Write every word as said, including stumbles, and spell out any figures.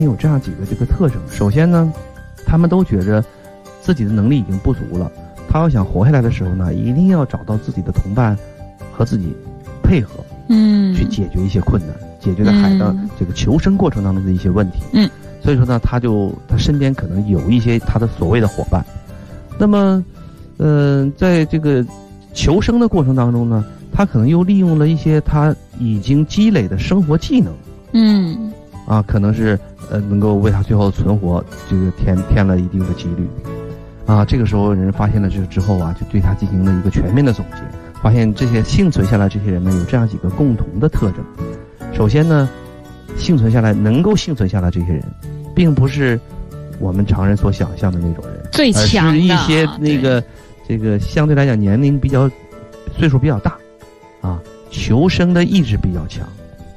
有这样几个这个特征。首先呢，他们都觉着自己的能力已经不足了，他要想活下来的时候呢，一定要找到自己的同伴和自己配合， 嗯， 去解决一些困难，解决在海的这个求生过程当中的一些问题。 嗯， 所以说呢，他就他身边可能有一些他的所谓的伙伴。那么，呃，在这个求生的过程当中呢，他可能又利用了一些他已经积累的生活技能。 嗯， 啊，可能是呃能够为他最后存活这个添添了一定的几率。啊，这个时候人发现了这之后啊，就对他进行了一个全面的总结，发现这些幸存下来这些人呢，有这样几个共同的特征。首先呢，幸存下来能够幸存下来这些人，并不是我们常人所想象的那种人， 最强的， 而是一些那个这个相对来讲年龄比较岁数比较大，啊，求生的意志比较强。